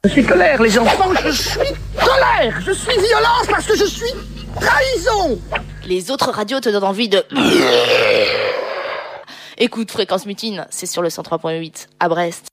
Je suis colère, les enfants, je suis colère. Je suis violence parce que je suis trahison. Les autres radios te donnent envie de... Écoute Fréquence Mutine, c'est sur le 103.8 à Brest.